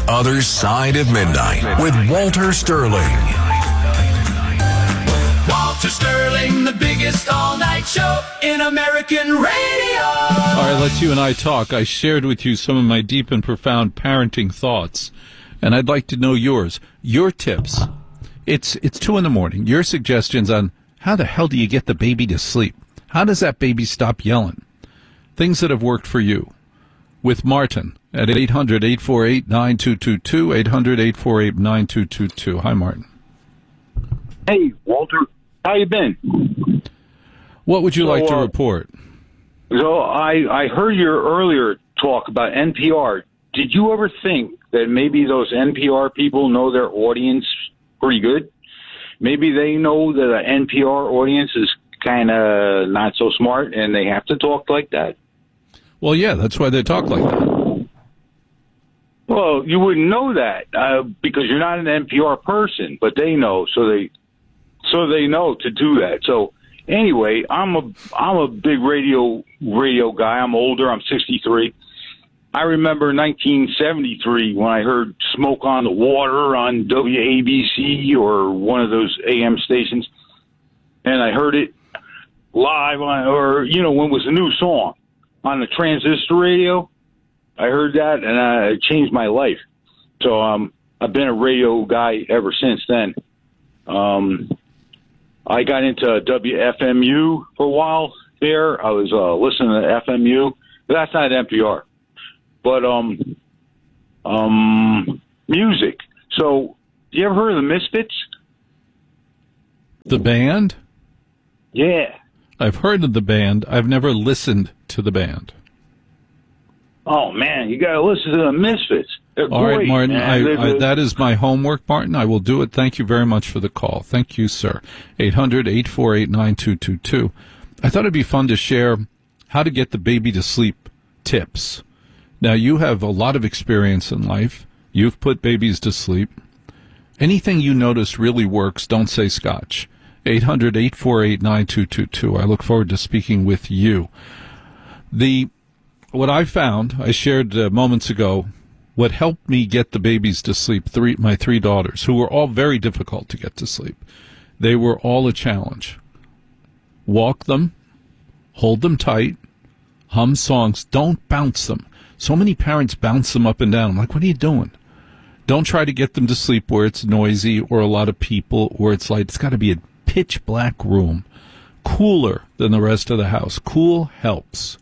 Other Side of Midnight with Walter Sterling. Walter Sterling, the biggest all-night show in American radio. All right, let's you and I talk. I shared with you some of my deep and profound parenting thoughts, and I'd like to know yours. Your tips. It's 2 a.m. Your suggestions on how the hell do you get the baby to sleep? How does that baby stop yelling? Things that have worked for you. With Martin at 800-848-9222, 800-848-9222. Hi, Martin. Hey, Walter. How you been? What would you like to report? So I heard your earlier talk about NPR. Did you ever think that maybe those NPR people know their audience pretty good? Maybe they know that an NPR audience is kind of not so smart and they have to talk like that? Well, yeah, that's why they talk like that. Well, you wouldn't know that because you're not an NPR person, but they know, so they know to do that. So anyway, I'm a big radio guy. I'm older. I'm 63. I remember 1973 when I heard Smoke on the Water on WABC or one of those AM stations, and I heard it live when it was a new song on the transistor radio. I heard that, and it changed my life. So I've been a radio guy ever since then. I got into WFMU for a while there. I was listening to FMU. That's not NPR. But music. So, you ever heard of the Misfits? The band? Yeah. I've heard of the band. I've never listened to the band. Oh, man, you got to listen to the Misfits. They're All great, right, Martin, man. that is my homework, Martin. I will do it. Thank you very much for the call. Thank you, sir. 800-848-9222. I thought it'd be fun to share how to get the baby to sleep tips. Now, you have a lot of experience in life. You've put babies to sleep. Anything you notice really works, don't say scotch. 800-848-9222. I look forward to speaking with you. What I found, I shared moments ago, what helped me get the babies to sleep, my 3 daughters, who were all very difficult to get to sleep. They were all a challenge. Walk them, hold them tight, hum songs, don't bounce them. So many parents bounce them up and down. I'm like, what are you doing? Don't try to get them to sleep where it's noisy or a lot of people or it's light. It's got to be a pitch black room, cooler than the rest of the house. Cool helps.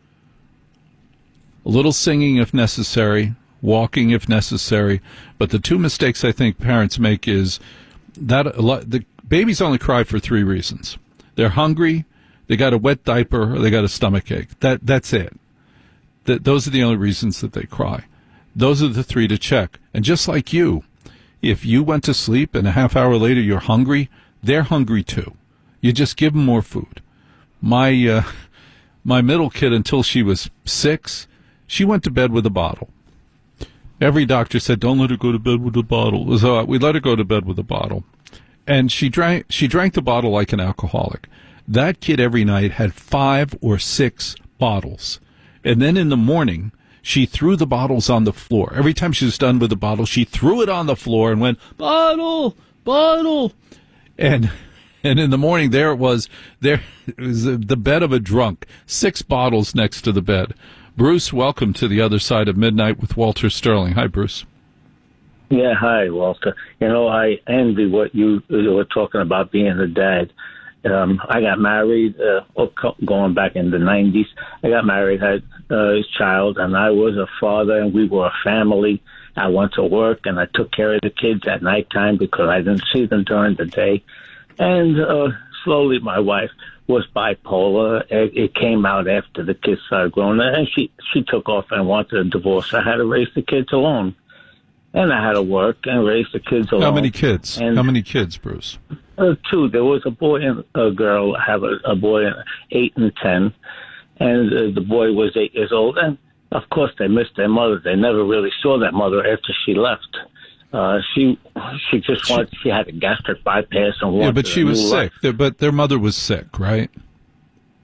A little singing if necessary, walking if necessary. But the 2 mistakes I think parents make is that the babies only cry for 3 reasons. They're hungry, they got a wet diaper, or they got a stomach ache. That's it. Those are the only reasons that they cry. Those are the 3 to check. And just like you, if you went to sleep and a half hour later you're hungry, they're hungry too. You just give them more food. My middle kid, until she was 6, she went to bed with a bottle. Every doctor said, don't let her go to bed with a bottle. So we let her go to bed with a bottle. And she drank the bottle like an alcoholic. That kid every night had 5 or 6 bottles. And then in the morning, she threw the bottles on the floor. Every time she was done with the bottle, she threw it on the floor and went, bottle, bottle. And in the morning, there it was the bed of a drunk, 6 bottles next to the bed. Bruce, welcome to the Other Side of Midnight with Walter Sterling. Hi, Bruce. Yeah, hi, Walter. I envy what you were talking about being a dad. I got married going back in the 90s. I got married, had a child, and I was a father, and we were a family. I went to work, and I took care of the kids at nighttime because I didn't see them during the day. And slowly my wife was bipolar. It came out after the kids started growing, and she took off and wanted a divorce. I had to raise the kids alone. And I had to work and raise the kids alone. How many kids? How many kids, Bruce? 2. There was a boy and a girl. I have a boy 8 and 10. And the boy was 8 years old. And, of course, they missed their mother. They never really saw that mother after she left. She had a gastric bypass and wanted but she was sick. But their mother was sick, right?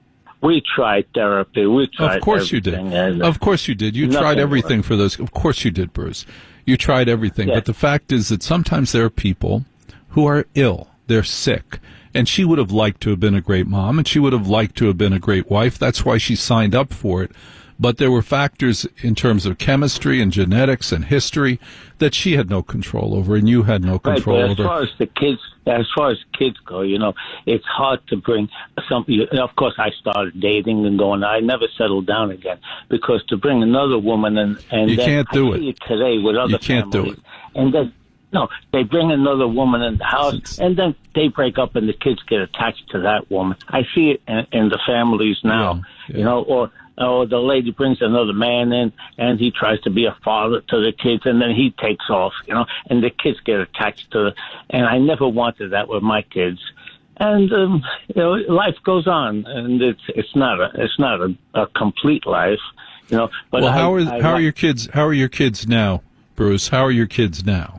We tried therapy. We tried Of course you did. Of course you did. You tried everything for those. Of course you did, Bruce. You tried everything. Yeah. But the fact is that sometimes there are people who are ill. They're sick. And she would have liked to have been a great mom, and she would have liked to have been a great wife. That's why she signed up for it. But there were factors in terms of chemistry and genetics and history that she had no control over, and you had no control over. As far as kids go, it's hard to bring something. Of course, I started dating and going. I never settled down again because to bring another woman and you then can't do I see it today with other you can't families, do it. And then. No, they bring another woman in the house, and then they break up, and the kids get attached to that woman. I see it in the families now, or the lady brings another man in, and he tries to be a father to the kids, and then he takes off, and the kids get attached to it. And I never wanted that with my kids. And life goes on, and it's not a complete life, But well, how are your kids? How are your kids now, Bruce? How are your kids now?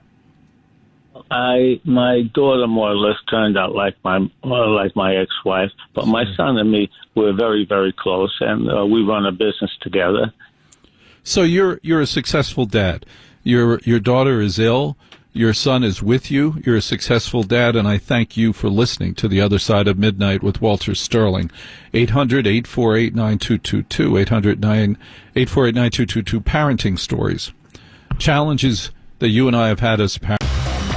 My daughter more or less turned out like my ex-wife, but my son and me were very, very close, and we run a business together. So you're a successful dad. Your daughter is ill. Your son is with you. You're a successful dad, and I thank you for listening to The Other Side of Midnight with Walter Sterling. 800-848-9222, 848-9222, parenting stories, challenges that you and I have had as parents.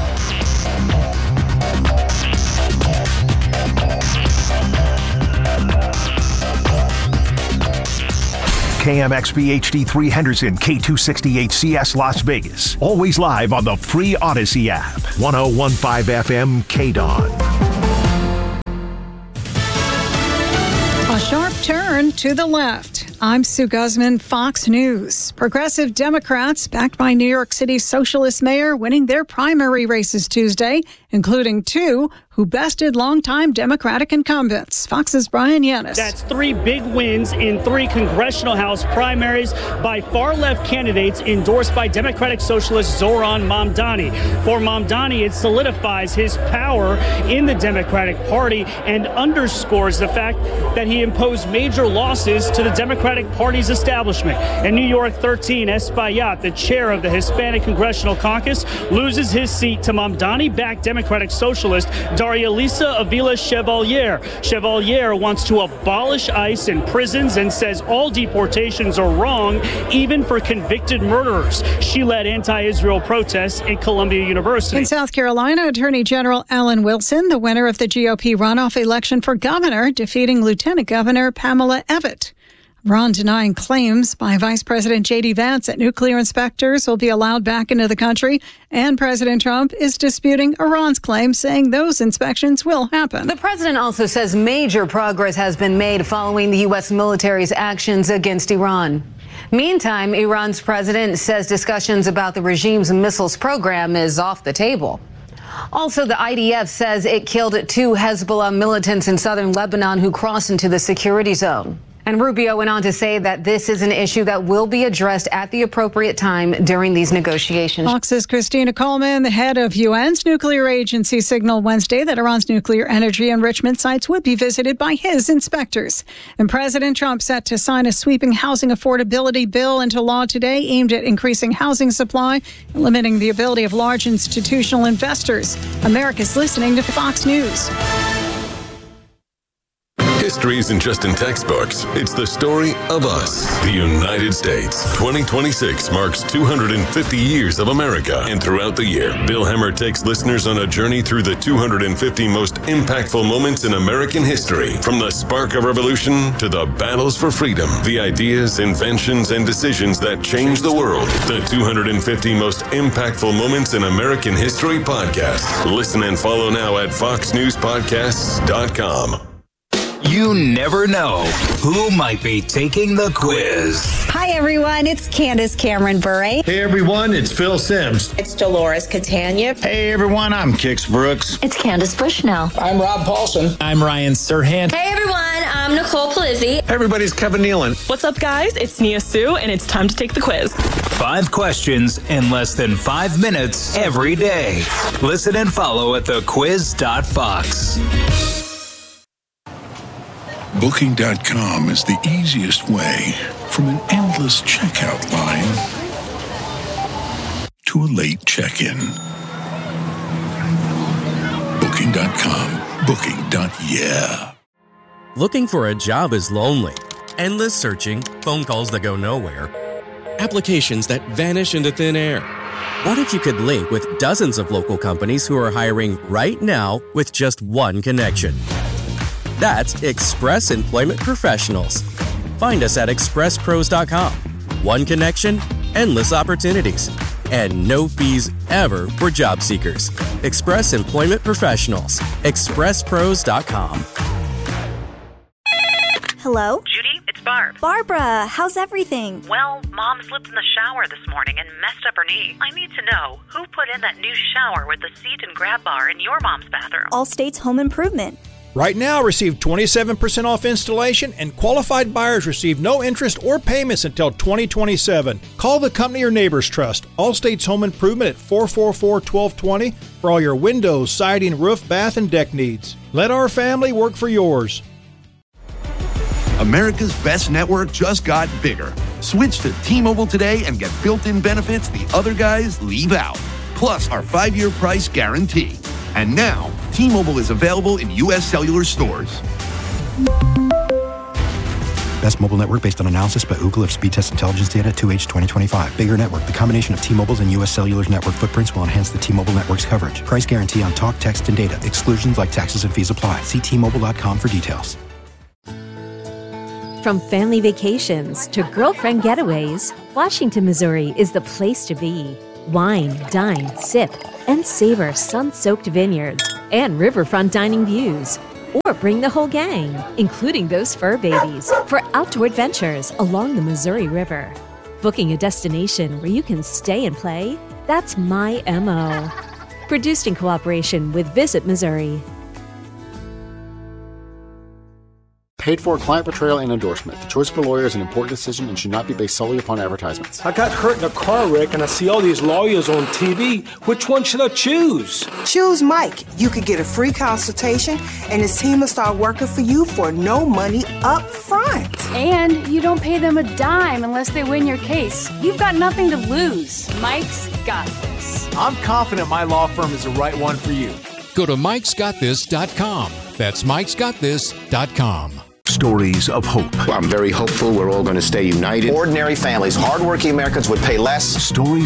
KMXB HD3 Henderson, K268CS Las Vegas. Always live on the free Odyssey app. 1015 FM KDON. A sharp turn to the left. I'm Sue Guzman, Fox News. Progressive Democrats, backed by New York City socialist mayor, winning their primary races Tuesday, including two who bested longtime Democratic incumbents. Fox's Brian Yanis. That's three big wins in three congressional House primaries by far-left candidates endorsed by Democratic Socialist Zoran Mamdani. For Mamdani, it solidifies his power in the Democratic Party and underscores the fact that he imposed major losses to the Democratic Party's establishment. In New York 13, Espaillat, the chair of the Hispanic Congressional Caucus, loses his seat to Mamdani-backed Democratic Socialist Daria Lisa Avila Chevalier. Chevalier wants to abolish ICE in prisons and says all deportations are wrong, even for convicted murderers. She led anti-Israel protests in Columbia University. In South Carolina, Attorney General Alan Wilson, the winner of the GOP runoff election for governor, defeating Lieutenant Governor Pamela Evette. Iran denying claims by Vice President J.D. Vance that nuclear inspectors will be allowed back into the country, and President Trump is disputing Iran's claims, saying those inspections will happen. The president also says major progress has been made following the U.S. military's actions against Iran. Meantime, Iran's president says discussions about the regime's missiles program is off the table. Also, the IDF says it killed two Hezbollah militants in southern Lebanon who crossed into the security zone. And Rubio went on to say that this is an issue that will be addressed at the appropriate time during these negotiations. Fox's Christina Coleman, the head of UN's nuclear agency, signaled Wednesday that Iran's nuclear energy enrichment sites would be visited by his inspectors. And President Trump set to sign a sweeping housing affordability bill into law today aimed at increasing housing supply and limiting the ability of large institutional investors. America's listening to Fox News. History isn't just in textbooks. It's the story of us, the United States. 2026 marks 250 years of America. And throughout the year, Bill Hemmer takes listeners on a journey through the 250 most impactful moments in American history. From the spark of revolution to the battles for freedom, the ideas, inventions, and decisions that changed the world. The 250 most impactful moments in American history podcast. Listen and follow now at foxnewspodcasts.com. You never know who might be taking the quiz. Hi, everyone. It's Candace Cameron Bure. Hey, everyone. It's Phil Sims. It's Dolores Catania. Hey, everyone. I'm Kix Brooks. It's Candace Bushnell. I'm Rob Paulson. I'm Ryan Serhant. Hey, everyone. I'm Nicole Palizzi. Hey, everybody. It's Kevin Nealon. What's up, guys? It's Nia Sue, and it's time to take the quiz. 5 questions in less than 5 minutes every day. Listen and follow at thequiz.fox. Booking.com is the easiest way from an endless checkout line to a late check-in. Booking.com. Booking.yeah. Looking for a job is lonely. Endless searching, phone calls that go nowhere, applications that vanish into thin air. What if you could link with dozens of local companies who are hiring right now with just one connection? That's Express Employment Professionals. Find us at expresspros.com. One connection, endless opportunities, and no fees ever for job seekers. Express Employment Professionals. expresspros.com. Hello? Judy, it's Barb. Barbara, how's everything? Well, Mom slipped in the shower this morning and messed up her knee. I need to know, who put in that new shower with the seat and grab bar in your mom's bathroom? Allstate's Home Improvement. Right now, receive 27% off installation, and qualified buyers receive no interest or payments until 2027. Call the company your neighbors trust. Allstate's Home Improvement at 444-1220 for all your windows, siding, roof, bath, and deck needs. Let our family work for yours. America's best network just got bigger. Switch to T-Mobile today and get built-in benefits the other guys leave out. Plus our 5-year price guarantee. And now, T-Mobile is available in U.S. cellular stores. Best mobile network based on analysis by Ookla of speed test intelligence data 2H 2025. Bigger network. The combination of T-Mobile's and U.S. Cellular's network footprints will enhance the T-Mobile network's coverage. Price guarantee on talk, text, and data. Exclusions like taxes and fees apply. See T-Mobile.com for details. From family vacations to girlfriend getaways, Washington, Missouri is the place to be. Wine, dine, sip, and savor sun-soaked vineyards and riverfront dining views. Or bring the whole gang, including those fur babies, for outdoor adventures along the Missouri River. Booking a destination where you can stay and play? That's my MO. Produced in cooperation with Visit Missouri. Paid for client portrayal and endorsement. The choice of a lawyer is an important decision and should not be based solely upon advertisements. I got hurt in a car wreck and I see all these lawyers on TV. Which one should I choose? Choose Mike. You could get a free consultation and his team will start working for you for no money up front. And you don't pay them a dime unless they win your case. You've got nothing to lose. Mike's got this. I'm confident my law firm is the right one for you. Go to mikesgotthis.com. That's mikesgotthis.com. Stories of hope. I'm very hopeful we're all going to stay united. Ordinary families, hardworking Americans would pay less. Stories